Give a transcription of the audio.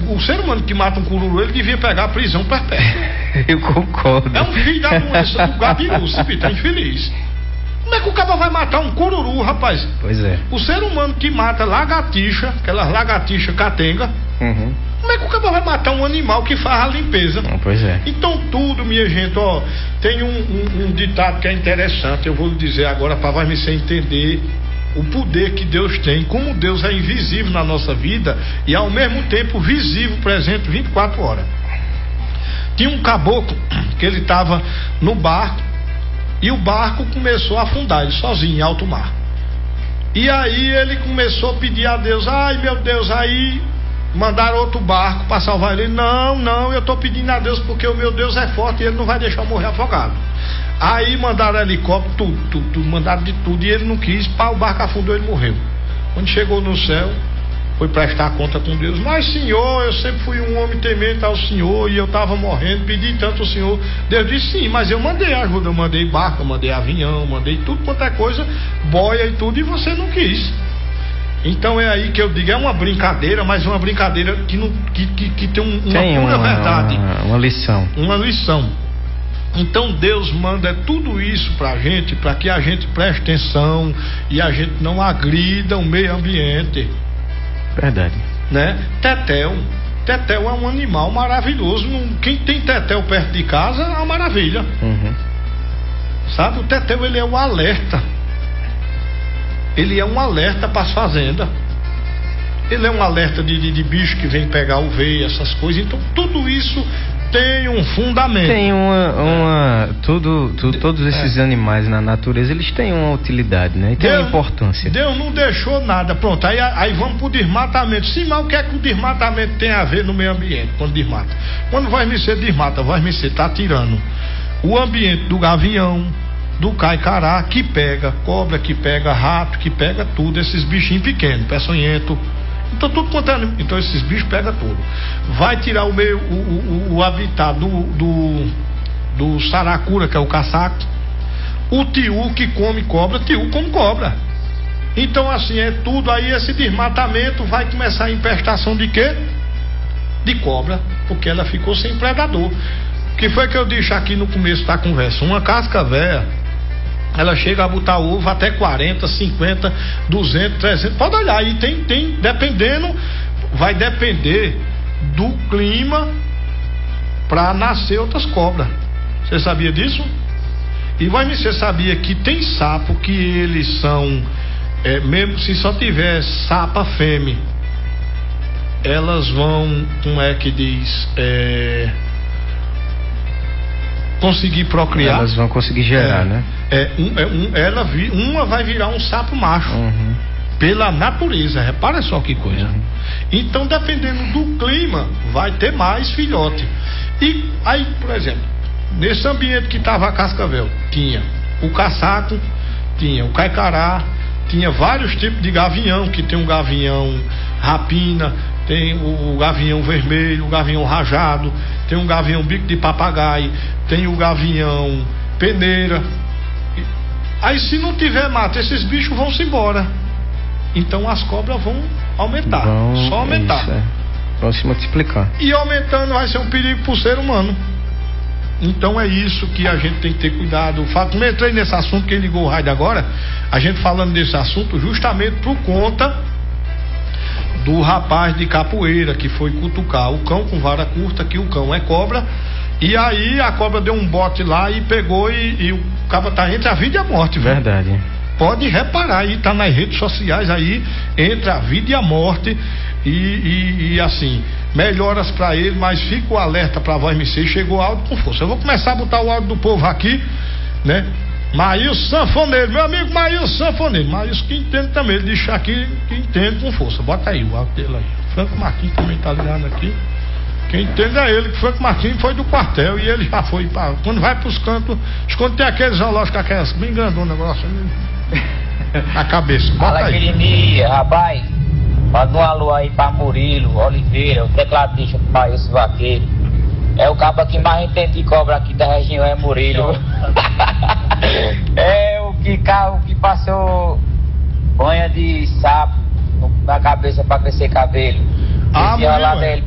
o ser humano que mata um cururu, ele devia pegar a prisão perpétua. Eu concordo. É um filho da doença do gabiru, se tá infeliz. Como é que o cara vai matar um cururu, rapaz? Pois é. O ser humano que mata lagartixa, aquelas lagartixas catenga, como é que o cara vai matar um animal que faz a limpeza? Pois é. Então tudo, minha gente, ó, tem um ditado que é interessante, eu vou lhe dizer agora para você entender o poder que Deus tem, como Deus é invisível na nossa vida e ao mesmo tempo visível, presente 24 horas. Tinha um caboclo que ele estava no barco e o barco começou a afundar, ele sozinho em alto mar. E aí ele começou a pedir a Deus, ai meu Deus, aí mandaram outro barco para salvar ele. Não, eu estou pedindo a Deus porque o meu Deus é forte e ele não vai deixar eu morrer afogado. Aí mandaram helicóptero, tudo, mandaram de tudo e ele não quis, o barco afundou e ele morreu. Quando chegou no céu, foi prestar conta com Deus. Mas Senhor, eu sempre fui um homem temente ao Senhor e eu estava morrendo, pedi tanto ao Senhor. Deus disse sim, mas eu mandei ajuda, eu mandei barco, eu mandei avião, mandei tudo quanto é coisa, boia e tudo, e você não quis. Então é aí que eu digo, é uma brincadeira, mas uma brincadeira que tem uma pura verdade. Uma lição. Uma lição. Então Deus manda tudo isso pra gente, para que a gente preste atenção e a gente não agrida o meio ambiente. Verdade. Né? Tetel é um animal maravilhoso. Quem tem tetel perto de casa é uma maravilha. Sabe, o tetel ele é um alerta. Ele é um alerta para as fazendas. Ele é um alerta de bicho que vem pegar uveia, essas coisas. Então tudo isso tem um fundamento. Tem todos esses animais na natureza, eles têm uma utilidade, né? E tem uma importância. Deus não deixou nada. Pronto, aí vamos pro desmatamento. Sim, mas o que é que o desmatamento tem a ver no meio ambiente? Quando desmata? Quando vai me ser desmata, vai me ser tá tirando o ambiente do gavião, do caicará, que pega cobra, que pega rato, que pega tudo, esses bichinhos pequenos, peçonhento. Então tudo quanto é, então esses bichos pegam tudo. Vai tirar o habitat do saracura, que é o caçaco. O tiu que come cobra, tiu come cobra. Então assim, é tudo aí, esse desmatamento vai começar a infestação de quê? De cobra, porque ela ficou sem predador. O que foi que eu disse aqui no começo da conversa? Uma casca velha, ela chega a botar ovo até 40, 50, 200, 300. Pode olhar aí, tem dependendo, vai depender do clima para nascer outras cobras. Você sabia disso? E você sabia que tem sapo que eles são, mesmo se só tiver sapa fêmea, elas vão, como é que diz, conseguir procriar. Elas vão conseguir gerar, né? Uma vai virar um sapo macho. Pela natureza, repara só que coisa. Então, dependendo do clima, vai ter mais filhote. E aí, por exemplo, nesse ambiente que estava a cascavel, tinha o caçaco, tinha o caicará, tinha vários tipos de gavião, que tem um gavião rapina, tem o gavião vermelho, o gavião rajado, tem um gavião bico de papagaio, tem o gavião peneira. Aí se não tiver mata, esses bichos vão se embora. Então as cobras vão aumentar, só aumentar. Vão se multiplicar. E aumentando vai ser um perigo para o ser humano. Então é isso que a gente tem que ter cuidado. Eu entrei nesse assunto, quem ligou o rádio agora, a gente falando desse assunto justamente por conta do rapaz de capoeira que foi cutucar o cão com vara curta, que o cão é cobra, e aí a cobra deu um bote lá e pegou e o cabo tá entre a vida e a morte. Verdade. Pode reparar aí, tá nas redes sociais aí, entre a vida e a morte, e assim, melhoras para ele, mas fica o alerta para a Voz MC, chegou áudio com força. Eu vou começar a botar o áudio do povo aqui, né? Maílson Sanfoneiro, meu amigo Maílson Sanfoneiro, Maílson que entende também, ele deixa aqui que entende com força. Bota aí o áudio dele aí. Franco Marquinhos também tá ligado aqui. Quem entende é ele, que Franco Marquinhos foi do quartel e ele já foi para. Quando vai pros cantos, quando tem aquele zoológico, aquelas bem grandão o negócio na cabeça. Bota fala, aí. Rapaz, manda um alô aí pra Murilo Oliveira, o tecladista do Maílson Vaqueiro. É o cabo que mais entende de cobra aqui da região, é Murilo. É o que passou banha de sapo na cabeça pra crescer cabelo. Ah, Murilo.